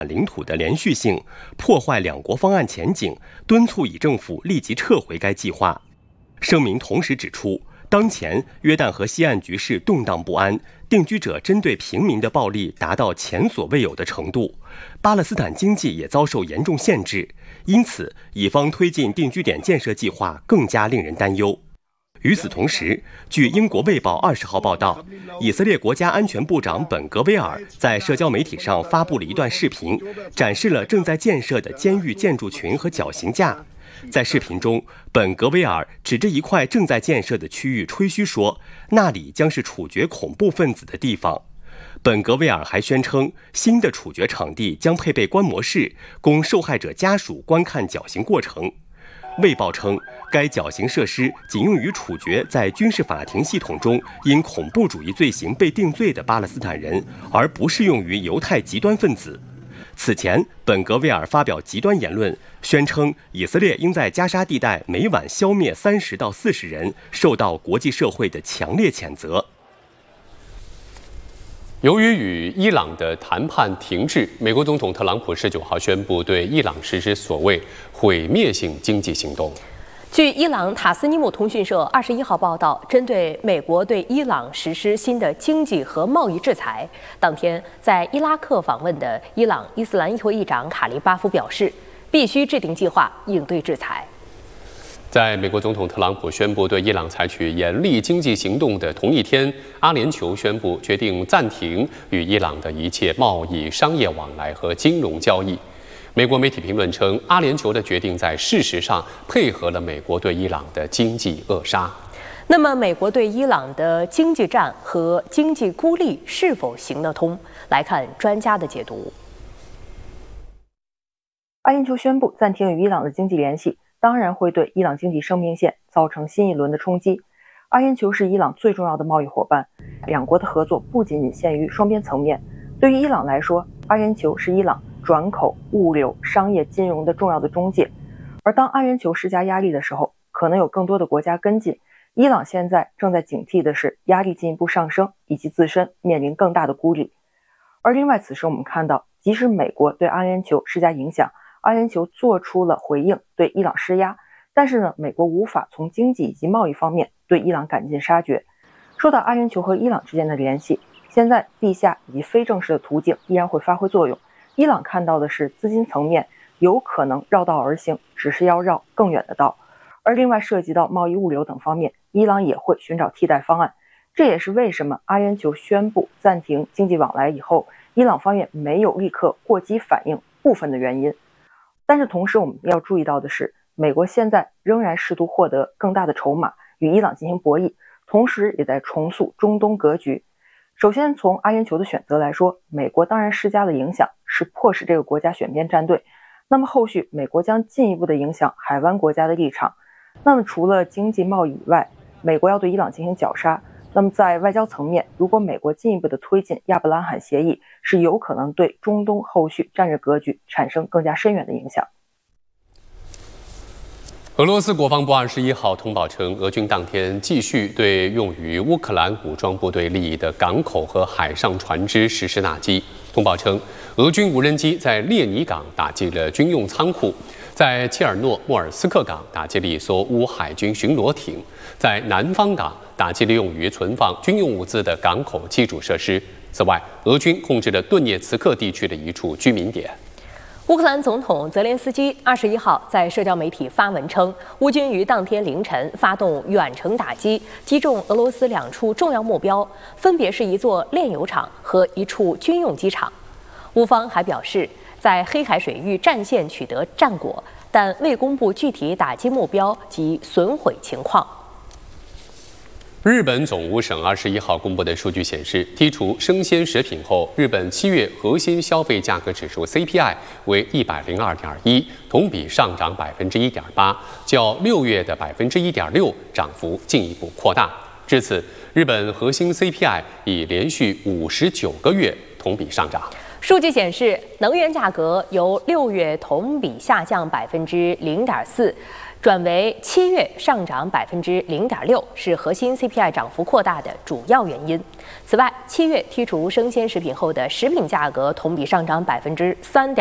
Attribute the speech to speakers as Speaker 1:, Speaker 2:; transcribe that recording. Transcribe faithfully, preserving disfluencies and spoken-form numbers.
Speaker 1: 领土的连续性，破坏两国方案前景，敦促以政府立即撤回该计划。声明同时指出，当前约旦河西岸局势动荡不安，定居者针对平民的暴力达到前所未有的程度，巴勒斯坦经济也遭受严重限制，因此以方推进定居点建设计划更加令人担忧。与此同时，据英国《卫报》二十号报道，以色列国家安全部长本·格维尔在社交媒体上发布了一段视频，展示了正在建设的监狱建筑群和绞刑架。在视频中，本·格维尔指着一块正在建设的区域吹嘘说，那里将是处决恐怖分子的地方。本·格维尔还宣称，新的处决场地将配备观摩室，供受害者家属观看绞刑过程。卫报称，该绞刑设施仅用于处决在军事法庭系统中因恐怖主义罪行被定罪的巴勒斯坦人，而不适用于犹太极端分子。此前，本·格维尔发表极端言论，宣称以色列应在加沙地带每晚消灭三十到四十人，受到国际社会的强烈谴责。
Speaker 2: 由于与伊朗的谈判停滞，美国总统特朗普十九号宣布对伊朗实施所谓毁灭性经济行动。
Speaker 3: 据伊朗塔斯尼姆通讯社二十一号报道，针对美国对伊朗实施新的经济和贸易制裁，当天在伊拉克访问的伊朗伊斯兰议会议长卡利巴夫表示，必须制定计划应对制裁。
Speaker 2: 在美国总统特朗普宣布对伊朗采取严厉经济行动的同一天，阿联酋宣布决定暂停与伊朗的一切贸易、商业往来和金融交易。美国媒体评论称，阿联酋的决定在事实上配合了美国对伊朗的经济扼杀。
Speaker 3: 那么，美国对伊朗的经济战和经济孤立是否行得通？来看专家的解读。
Speaker 4: 阿联酋宣布暂停与伊朗的经济联系，当然会对伊朗经济生命线造成新一轮的冲击。阿联酋是伊朗最重要的贸易伙伴，两国的合作不仅仅限于双边层面。对于伊朗来说，阿联酋是伊朗转口、物流、商业、金融的重要的中介。而当阿联酋施加压力的时候，可能有更多的国家跟进。伊朗现在正在警惕的是压力进一步上升，以及自身面临更大的孤立。而另外，此时我们看到，即使美国对阿联酋施加影响，阿联酋做出了回应，对伊朗施压，但是呢，美国无法从经济以及贸易方面对伊朗赶尽杀绝。说到阿联酋和伊朗之间的联系，现在地下以及非正式的途径依然会发挥作用。伊朗看到的是资金层面有可能绕道而行，只是要绕更远的道。而另外涉及到贸易、物流等方面，伊朗也会寻找替代方案。这也是为什么阿联酋宣布暂停经济往来以后，伊朗方面没有立刻过激反应部分的原因。但是同时我们要注意到的是，美国现在仍然试图获得更大的筹码，与伊朗进行博弈，同时也在重塑中东格局。首先从阿联酋的选择来说，美国当然施加了影响，是迫使这个国家选边站队。那么后续美国将进一步的影响海湾国家的立场。那么除了经济贸易以外，美国要对伊朗进行绞杀。那么在外交层面，如果美国进一步的推进亚伯拉罕协议，是有可能对中东后续战略格局产生更加深远的影响。
Speaker 2: 俄罗斯国防部二十一号通报称，俄军当天继续对用于乌克兰武装部队利益的港口和海上船只实施打击。通报称，俄军无人机在列尼港打击了军用仓库，在切尔诺莫尔斯克港打击了一艘乌海军巡逻艇，在南方港打击了用于存放军用物资的港口基础设施。此外，俄军控制了顿涅茨克地区的一处居民点。
Speaker 3: 乌克兰总统泽连斯基二十一号在社交媒体发文称，乌军于当天凌晨发动远程打击，击中俄罗斯两处重要目标，分别是一座炼油厂和一处军用机场。乌方还表示，在黑海水域战线取得战果，但未公布具体打击目标及损毁情况。
Speaker 2: 日本总务省二十一号公布的数据显示，剔除生鲜食品后，日本七月核心消费价格指数 C P I 为一百零二点一，同比上涨百分之一点八，较六月的百分之一点六涨幅进一步扩大。至此，日本核心 C P I 已连续五十九个月同比上涨。
Speaker 3: 数据显示，能源价格由六月同比下降百分之零点四，转为七月上涨百分之零点六，是核心 C P I 涨幅扩大的主要原因。此外，七月剔除生鲜食品后的食品价格同比上涨百分之三点。